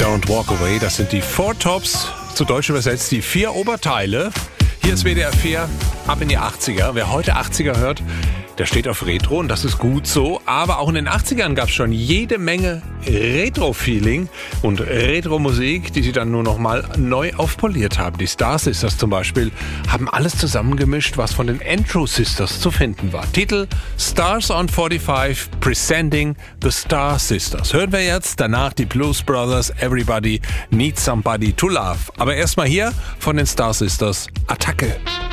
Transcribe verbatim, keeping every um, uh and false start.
Don't Walk Away, das sind die Four Tops, zu Deutsch übersetzt die vier Oberteile. Hier ist W D R vier, ab in die achtziger. Wer heute achtziger hört, der steht auf Retro und das ist gut so. Aber auch in den achtzigern gab es schon jede Menge Retro-Feeling und Retro-Musik, die sie dann nur noch mal neu aufpoliert haben. Die Star Sisters zum Beispiel haben alles zusammengemischt, was von den Andrew Sisters zu finden war. Titel Stars on forty-five, Presenting the Star Sisters. Hören wir jetzt, danach die Blues Brothers, Everybody Needs Somebody to Love. Aber erstmal hier von den Star Sisters, Attacke.